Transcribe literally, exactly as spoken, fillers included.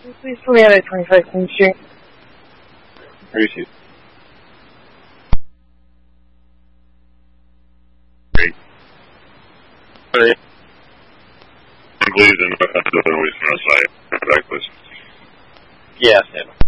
Please put me on at twenty-five Queen Street. Appreciate it. Great. Alright. I'm glazing, but I don't always know, so I back, please. Yeah, Sam.